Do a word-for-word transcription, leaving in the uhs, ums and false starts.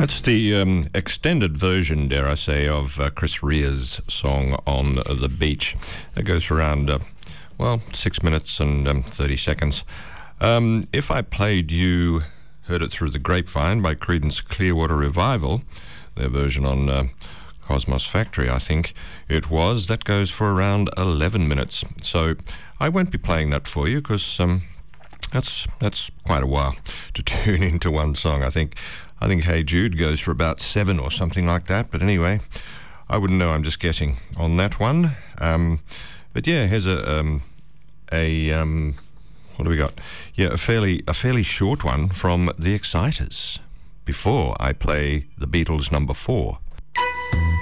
That's the um, extended version, dare I say, of uh, Chris Rea's song On the Beach. That goes for around, uh, well, six minutes and um, thirty seconds. Um, if I played you Heard It Through the Grapevine by Creedence Clearwater Revival, their version on uh, Cosmos Factory, I think it was, that goes for around eleven minutes. So I won't be playing that for you because um, that's that's quite a while to tune into one song. I think I think Hey Jude goes for about seven or something like that. But anyway, I wouldn't know. I'm just guessing on that one. Um, but yeah, here's a um, a um, what do we got? Yeah, a fairly a fairly short one from The Exciters. Before I play the Beatles' number four.